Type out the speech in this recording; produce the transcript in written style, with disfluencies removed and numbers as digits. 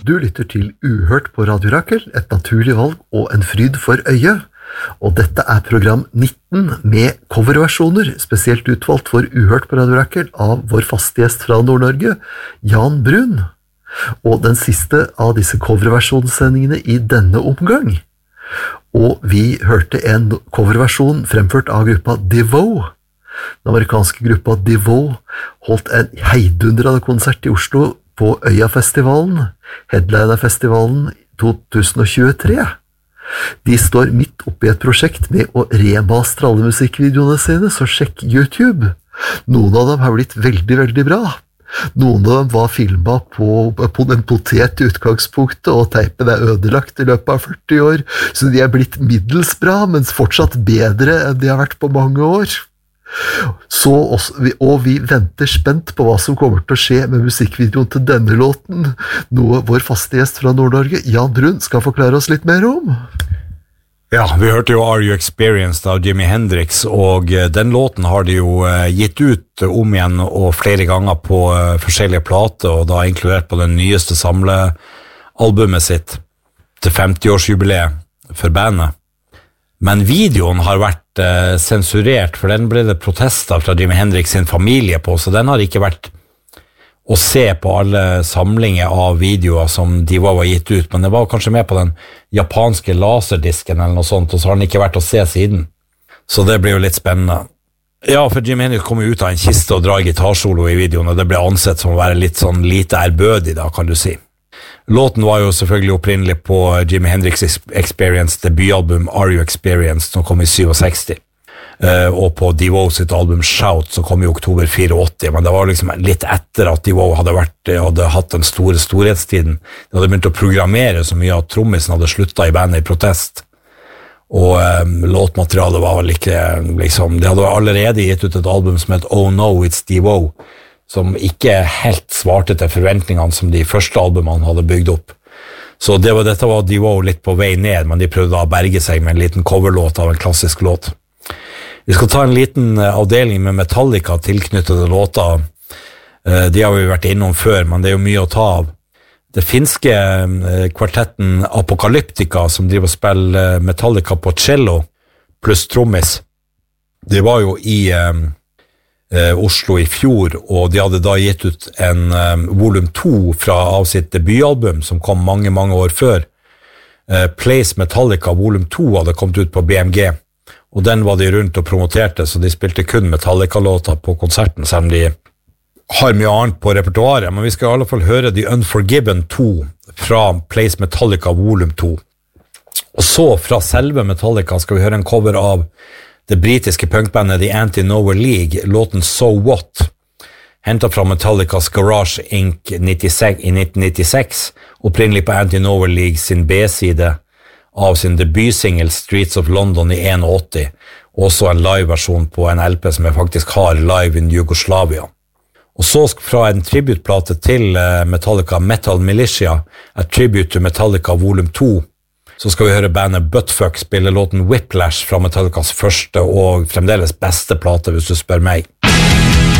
Du lytter til Uhørt på Radio Rakel, et naturlig valg og en fryd for øyet. Og dette program 19 med coverversjoner, spesielt utvalgt for Uhørt på Radio Rakel av vår faste gjest fra Nord-Norge, Jan Brun. Og den siste av disse coverversjonssendingene i denne omgang. Og vi hørte en coverversjon fremført av gruppa Devo. Den amerikanske gruppa Devo holdt en heidundrende konsert i Oslo på Øyafestivalen, Headliner-festivalen 2023. De står midt oppe i et prosjekt med å remastre alle musikkvideoene sine, så sjekk YouTube. Noen av dem har blitt veldig, veldig bra. Noen av dem var filmet på en potet i utgangspunktet, og teipen ødelagt i løpet av 40 år, så de er blitt middels bra, mens fortsatt bedre enn de har vært på mange år. Og vi venter spent på hva som kommer til å skje med musikkvideoen til denne låten, noe vår faste gjest fra Nord-Norge, Jan Brun, skal forklare oss litt mer om. Ja, vi hørte jo Are You Experienced av Jimi Hendrix, og den låten har de jo gitt ut om igjen og flere ganger på forskjellige plater, og da inkludert på den nyeste samlealbumet sitt til 50-årsjubileet for bandet. Men videoen har vært sensurert, for den ble det protester fra Jimi Hendrix sin familie på, så den har ikke vært å se på alle samlinger av videoer som de var gitt ut, men det var kanskje med på den japanske laserdisken eller noe sånt, og så har den ikke vært å se siden. Så det blir jo litt spennende. Ja, for Jimi Hendrix kom jo ut av en kiste og drar gitarsolo i videoen, og det ble ansett som å være litt sånn lite ærbødig da, kan du si. Låten var jo selvfølgelig opprinnelig på Jimi Hendrix Experience debutalbum Are You Experienced, som kom i 67, og på Devo sitt album Shout, som kom i oktober 84, men det var liksom litt etter at Devo hadde hatt den store storhetstiden. De hadde begynt å programmere så mye at trommisen hadde sluttet i bandet i protest, og låtmaterialet var vel ikke, liksom, de hadde allerede gitt ut et album som het Oh No, It's Devo, som ikke helt svarte til forventningene som de første albumene hadde bygd opp. Så dette var Devo litt på vei ned, men de prøvde å berge seg med en liten coverlåt av en klassisk låt. Vi skal ta en liten avdeling med Metallica tilknyttede låter. De har vi vært innom før, men det er jo mye å ta av. Det finske kvartetten Apocalyptica, som driver og spiller Metallica på cello, pluss trommis. Det var jo i Oslo i fjor, og de hadde da gitt ut en volum 2 av sitt debutalbum, som kom mange, mange år før. Place Metallica volum 2 hadde kommet ut på BMG, og den var de rundt og promoterte, så de spilte kun Metallica-låter på konserten, selv om de har mye annet på repertoaret, men vi skal i alle fall høre The Unforgiven 2 fra Place Metallica volum 2. Og så fra selve Metallica skal vi høre en cover av det britiske punkbandet The Anti-Nowhere League, låten So What, hentet fra Metallicas Garage Inc. i 1996, opprinnelig på Anti-Nowhere League sin B-side av sin debutsingel Streets of London i 81, også en live-versjon på en LP som jeg faktisk har, Live in Yugoslavia. Og så fra en tributplate til Metallica, Metal Militia, A Tribute to Metallica volum 2, så skal vi høre bandet Buttfuck spille låten Whiplash fra Metallicas første og fremdeles beste plate, hvis du spør meg.